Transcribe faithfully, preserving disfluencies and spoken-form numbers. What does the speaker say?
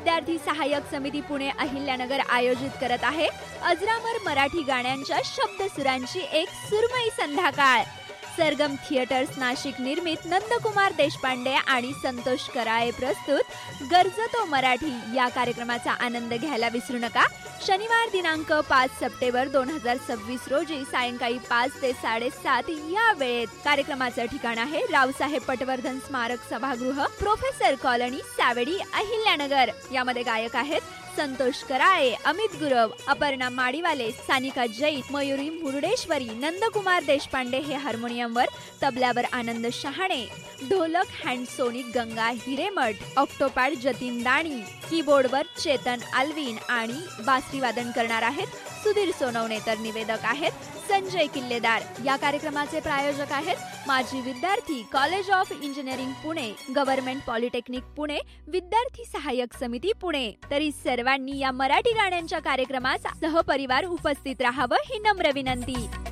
विद्यार्थी सहाय्यक समिती पुणे अहिल्यानगर आयोजित करत आहे अजरामर मराठी गाण्यांच्या शब्दसुरांची एक सुरमई संध्याकाळ. सरगम थिएटर्स नाशिक निर्मित नंदकुमार देशपांडे आणि संतोष कराळे प्रस्तुत गर्जतो मराठी या कार्यक्रमाचा आनंद घ्यायला विसरू नका. शनिवार दिनांक पाच सप्टेंबर दोन हजार सव्वीस रोजी सायंकाळी पाच ते साडेसात या वेळेत. कार्यक्रमाचं ठिकाण आहे रावसाहेब पटवर्धन स्मारक सभागृह, प्रोफेसर कॉलनी, सावेडी, अहिल्यानगर. यामध्ये गायक आहेत संतोष कराळे, अमित गुरव, अपर्णा माडीवाले, सानिका जैन, मयुरी मुरुडेश्वरी, नंदकुमार देशपांडे हे हार्मोनियमवर, तबल्यावर आनंद शहाणे, ढोलक hand sonic Ganga Hiremath, Octopad Jatin दाणी, कीबोर्डवर चेतन आल्विन आणि बासरी वादन करणार आहेत सुधीर सोनवणे. तर निवेदक आहेत संजय किल्लेदार. या कार्यक्रमाचे प्रायोजक आहेत माजी विद्यार्थी, college of engineering Pune, government polytechnic Pune, विद्यार्थी सहाय्यक समिती पुणे. तरी सर्वांनी या मराठी गाण्यांच्या कार्यक्रमात सहपरिवार उपस्थित राहावं ही नम्र विनंती.